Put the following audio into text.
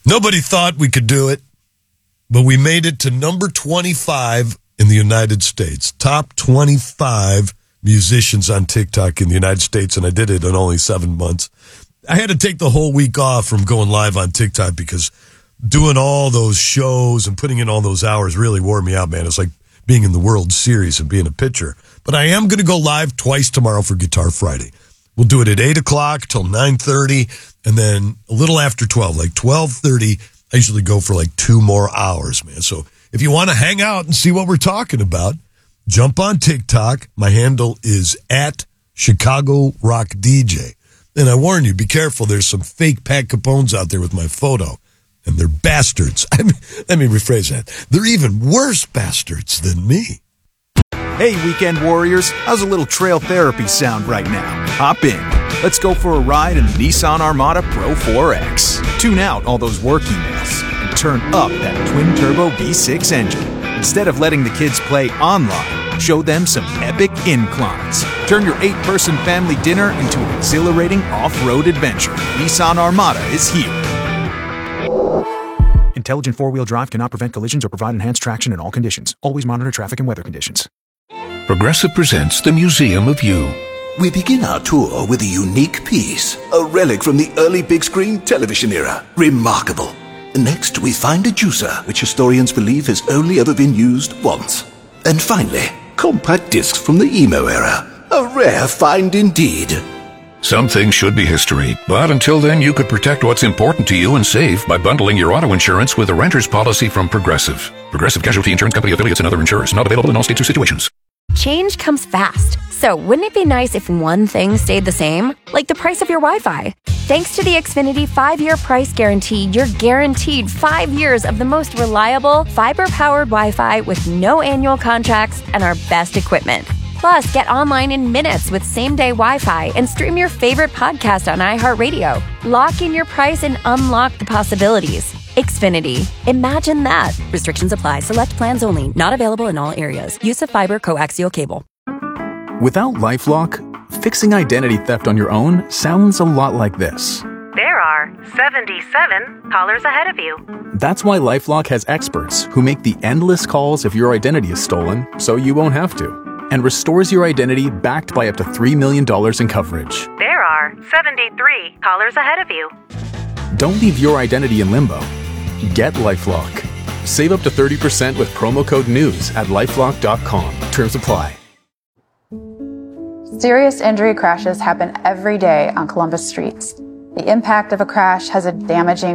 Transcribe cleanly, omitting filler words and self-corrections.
Nobody thought we could do it, but we made it to number 25 in the United States. Top 25 musicians on TikTok in the United States, and I did it in only 7 months. I had to take the whole week off from going live on TikTok because doing all those shows and putting in all those hours really wore me out, man. It's like being in the World Series and being a pitcher. But I am going to go live twice tomorrow for Guitar Friday. We'll do it at 8 o'clock till 9:30, and then a little after 12, like 12:30. I usually go for like 2 more hours, man. So if you want to hang out and see what we're talking about, jump on TikTok. My handle is at Chicago Rock DJ. And I warn you, be careful. There's some fake Pat Capones out there with my photo, and they're bastards. Let me rephrase that. They're even worse bastards than me. Hey, weekend warriors, how's a little trail therapy sound right now? Hop in. Let's go for a ride in the Nissan Armada Pro 4X. Tune out all those work emails and turn up that twin-turbo V6 engine. Instead of letting the kids play online, show them some epic inclines. Turn your 8-person family dinner into an exhilarating off-road adventure. Nissan Armada is here. Intelligent four-wheel drive cannot prevent collisions or provide enhanced traction in all conditions. Always monitor traffic and weather conditions. Progressive presents the Museum of You. We begin our tour with a unique piece, a relic from the early big screen television era. Remarkable. Next, we find a juicer, which historians believe has only ever been used once. And finally, compact discs from the emo era. A rare find indeed. Some things should be history, but until then you could protect what's important to you and save by bundling your auto insurance with a renter's policy from Progressive. Progressive Casualty Insurance Company affiliates and other insurers. Not available in all states or situations. Change comes fast, so wouldn't it be nice if one thing stayed the same? Like the price of your Wi-Fi. Thanks to the Xfinity 5-year price guarantee, you're guaranteed 5 years of the most reliable, fiber-powered Wi-Fi with no annual contracts and our best equipment. Plus, get online in minutes with same-day Wi-Fi and stream your favorite podcast on iHeartRadio. Lock in your price and unlock the possibilities. Xfinity. Imagine that. Restrictions apply. Select plans only. Not available in all areas. Use of fiber coaxial cable. Without LifeLock, fixing identity theft on your own sounds a lot like this. There are 77 callers ahead of you. That's why LifeLock has experts who make the endless calls if your identity is stolen, so you won't have to, and restores your identity backed by up to $3 million in coverage. There are 73 callers ahead of you. Don't leave your identity in limbo. Get LifeLock. Save up to 30% with promo code NEWS at LifeLock.com. Terms apply. Serious injury crashes happen every day on Columbus streets. The impact of a crash has a damaging